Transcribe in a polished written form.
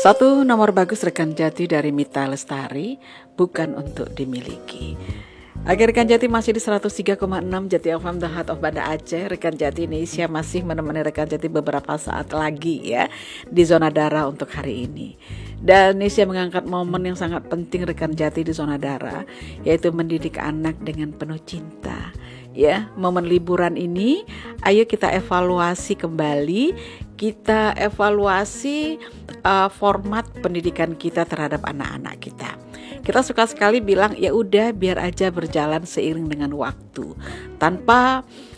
Satu nomor bagus rekan Jati dari Mita Lestari, bukan untuk dimiliki. Akhir rekan Jati masih di 103,6 Jati FM The Heart of Banda Aceh. Rekan Jati Indonesia masih menemani rekan Jati beberapa saat lagi ya di zona darah untuk hari ini. Dan Indonesia mengangkat momen yang sangat penting rekan Jati di zona darah, yaitu mendidik anak dengan penuh cinta. Ya, momen liburan ini, ayo kita evaluasi kembali, kita evaluasi format pendidikan kita terhadap anak-anak kita. Kita suka sekali bilang ya udah biar aja berjalan seiring dengan waktu, tanpa